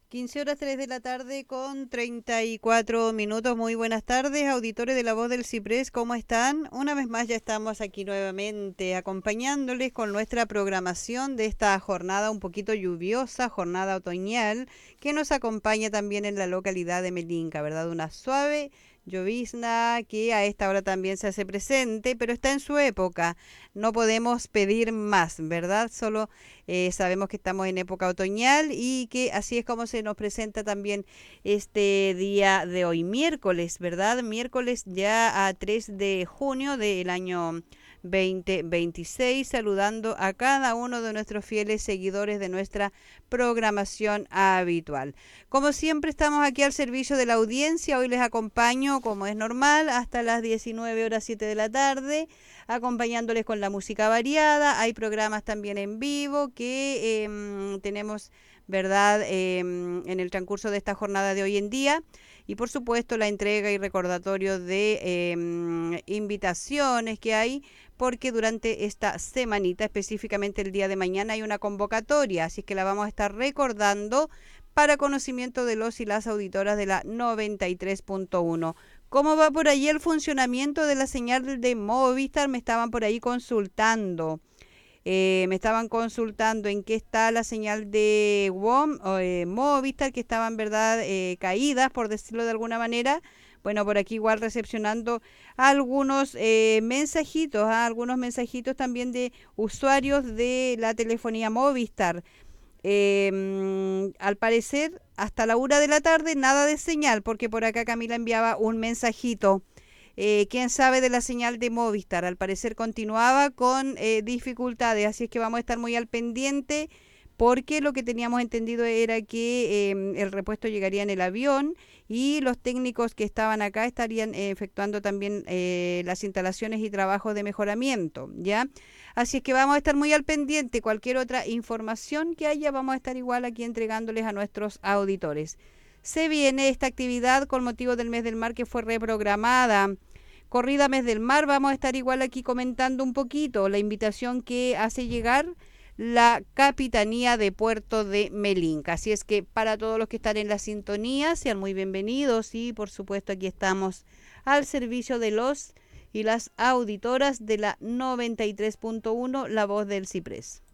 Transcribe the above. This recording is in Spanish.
15 horas 3 de la tarde con 34 minutos. Muy buenas tardes, auditores de La Voz del Ciprés, ¿cómo están? Una vez más ya estamos aquí nuevamente acompañándoles con nuestra programación de esta jornada un poquito lluviosa, jornada otoñal, que nos acompaña también en la localidad de Melinca, ¿verdad? Una suave llovizna que a esta hora también se hace presente, pero está en su época. No podemos pedir más, ¿verdad? Solo sabemos que estamos en época otoñal y que así es como se nos presenta también este día de hoy, miércoles, ¿verdad? Miércoles ya a 3 de junio del año 2026, saludando a cada uno de nuestros fieles seguidores de nuestra programación habitual. Como siempre estamos aquí al servicio de la audiencia, hoy les acompaño como es normal hasta las 19 horas 7 de la tarde, acompañándoles con la música variada. Hay programas también en vivo que tenemos, ¿verdad?, en el transcurso de esta jornada de hoy en día. Y por supuesto la entrega y recordatorio de invitaciones que hay, porque durante esta semanita, específicamente el día de mañana, hay una convocatoria, así que la vamos a estar recordando para conocimiento de los y las auditoras de la 93.1. ¿Cómo va por ahí el funcionamiento de la señal de Movistar? Me estaban por ahí consultando. Me estaban consultando en qué está la señal de Movistar, que estaban, ¿verdad?, caídas, por decirlo de alguna manera. Bueno, por aquí igual recepcionando algunos algunos mensajitos también de usuarios de la telefonía Movistar. Al parecer, hasta la 1 de la tarde, nada de señal, porque por acá Camila enviaba un mensajito. Quién sabe de la señal de Movistar. Al parecer continuaba con dificultades, así es que vamos a estar muy al pendiente, porque lo que teníamos entendido era que el repuesto llegaría en el avión y los técnicos que estaban acá estarían efectuando también las instalaciones y trabajos de mejoramiento, ¿ya? Así es que vamos a estar muy al pendiente. Cualquier otra información que haya, vamos a estar igual aquí entregándoles a nuestros auditores. Se viene esta actividad con motivo del mes del mar que fue reprogramada. Corrida Mes del Mar, vamos a estar igual aquí comentando un poquito la invitación que hace llegar la Capitanía de Puerto de Melinca. Así es que para todos los que están en la sintonía, sean muy bienvenidos y por supuesto aquí estamos al servicio de los y las auditoras de la 93.1, La Voz del Ciprés.